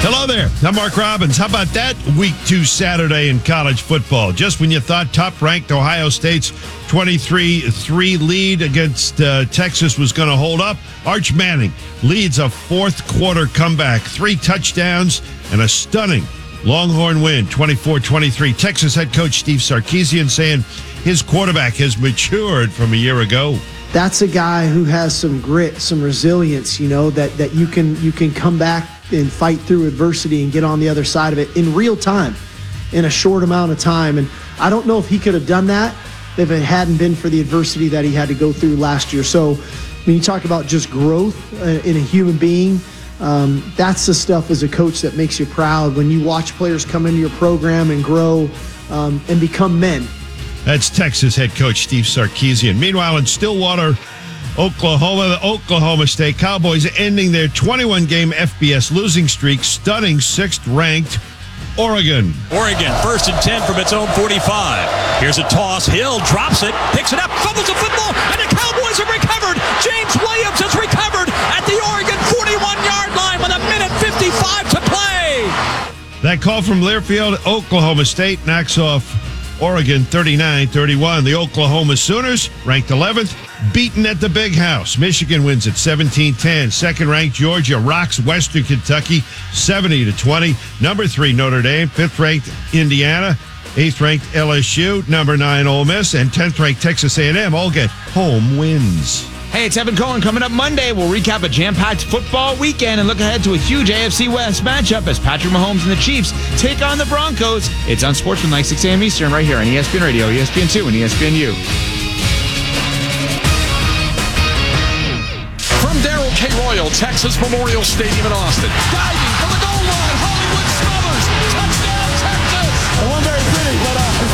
Hello there. I'm Mark Robbins. How about that Week 2 Saturday in college football? Just when you thought top-ranked Ohio State's 23-3 lead against Texas was going to hold up, Arch Manning leads a fourth-quarter comeback, 3 touchdowns, and a stunning Longhorn win, 24-23. Texas head coach Steve Sarkisian saying his quarterback has matured from a year ago. That's a guy who has some grit, some resilience, that you can come back and fight through adversity and get on the other side of it in real time, in a short amount of time. And I don't know if he could have done that if it hadn't been for the adversity that he had to go through last year. So when you talk about just growth in a human being, that's the stuff as a coach that makes you proud when you watch players come into your program and grow and become men. That's Texas head coach Steve Sarkisian. Meanwhile, in Stillwater, Oklahoma, the Oklahoma State Cowboys ending their 21-game FBS losing streak, stunning 6th-ranked Oregon. Oregon, 1st and 10 from its own 45. Here's a toss. Hill drops it, picks it up, fumbles the football, and the Cowboys have recovered. James Williams has recovered at the Oregon 41-yard line with 1:55 to play. That call from Learfield, Oklahoma State knocks off Oregon 39-31. The Oklahoma Sooners, ranked 11th, beaten at the Big House. Michigan wins at 17-10. Second-ranked Georgia rocks Western Kentucky 70-20. Number 3 Notre Dame, 5th-ranked Indiana, 8th-ranked LSU, number 9 Ole Miss, and 10th-ranked Texas A&M all get home wins. Hey, it's Evan Cohen. Coming up Monday, we'll recap a jam-packed football weekend and look ahead to a huge AFC West matchup as Patrick Mahomes and the Chiefs take on the Broncos. It's on Sportsmanlike 6 a.m. Eastern right here on ESPN Radio, ESPN2, and ESPNU. From Darrell K. Royal, Texas Memorial Stadium in Austin. Diving for the goal.